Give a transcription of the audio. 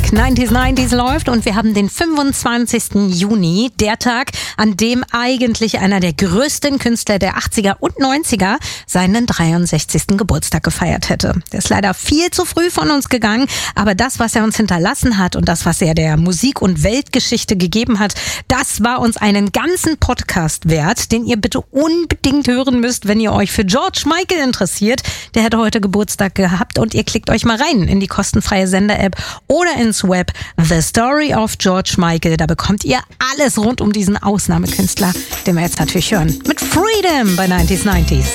90s, 90s läuft und wir haben den 25. Juni, der Tag, an dem eigentlich einer der größten Künstler der 80er und 90er seinen 63. Geburtstag gefeiert hätte. Der ist leider viel zu früh von uns gegangen, aber das, was er uns hinterlassen hat und das, was er der Musik- und Weltgeschichte gegeben hat, das war uns einen ganzen Podcast wert, den ihr bitte unbedingt hören müsst, wenn ihr euch für George Michael interessiert. Der hätte heute Geburtstag gehabt und ihr klickt euch mal rein in die kostenfreie Sender-App oder ins Web. The Story of George Michael. Da bekommt ihr alles rund um diesen Ausnahmekünstler, den wir jetzt natürlich hören. Mit Freedom bei 90s, 90s.